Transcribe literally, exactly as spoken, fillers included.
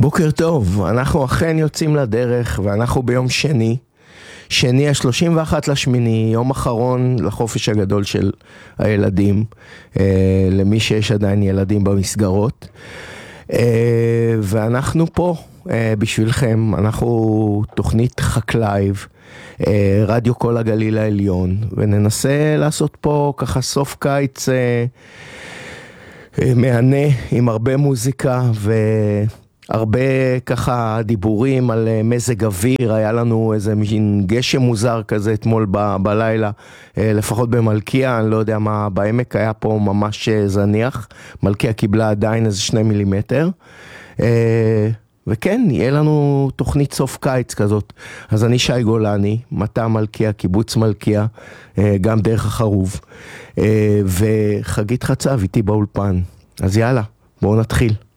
בוקר טוב, אנחנו אכן יוצאים לדרך ואנחנו ביום שני, שני ה-שלושים ואחד לשמיני, יום אחרון לחופש הגדול של הילדים, אה, למי שיש עדיין ילדים במסגרות, אה, ואנחנו פה אה, בשבילכם, אנחנו תוכנית חקלייב, אה, רדיו כל הגליל העליון, וננסה לעשות פה ככה סוף קיץ אה, אה, מענה עם הרבה מוזיקה ו... הרבה ככה דיבורים על מזג אוויר, היה לנו איזה מין גשם מוזר כזה אתמול ב- בלילה, לפחות במלכיה, אני לא יודע מה, בעמק היה פה ממש זניח, מלכיה קיבלה עדיין איזה שני מילימטר, וכן, יהיה לנו תוכנית סוף קיץ כזאת. אז אני שי גולני, מטע מלכיה, קיבוץ מלכיה, גם דרך החרוב, וחגית חצב איתי באולפן. אז יאללה, בואו נתחיל.